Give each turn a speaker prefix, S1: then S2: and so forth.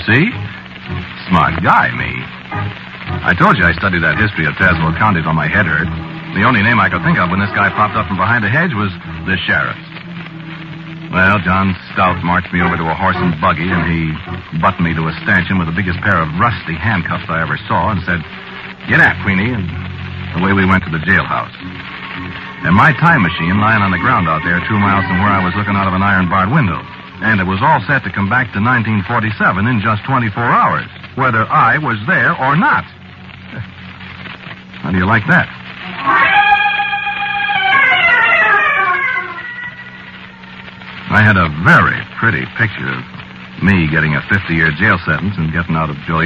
S1: see? Smart guy, me. I told you I studied that history of Tazewell County till my head hurt. The only name I could think of when this guy popped up from behind the hedge was the sheriff. Well, John Stout marched me over to a horse and buggy, and he buttoned me to a stanchion with the biggest pair of rusty handcuffs I ever saw and said, "Get out, Queenie," and away we went to the jailhouse. And my time machine lying on the ground out there 2 miles from where I was looking out of an iron-barred window. And it was all set to come back to 1947 in just 24 hours, whether I was there or not. How do you like that? I had a very pretty picture of me getting a 50-year jail sentence and getting out of jail